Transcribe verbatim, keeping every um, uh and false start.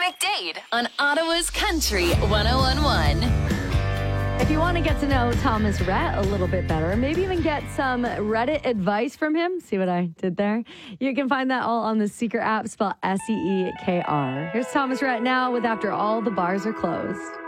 McDade on Ottawa's Country one oh one point one. If you want to get to know Thomas Rhett a little bit better, maybe even get some Reddit advice from him, see what I did there? You can find that all on the Seeker app, spelled S E E K R. Here's Thomas Rhett now with After All the Bars Are Closed.